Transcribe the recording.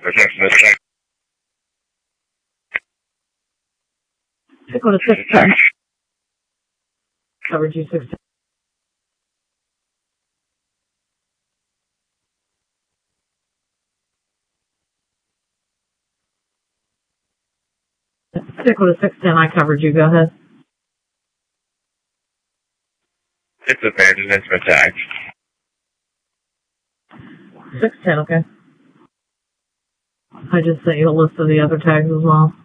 Rejection attack. Go to 610. Coverage you 610. Stick with a 610, I covered you, go ahead. It's abandoned into attack. 610, okay. I just sent you a list of the other tags as well.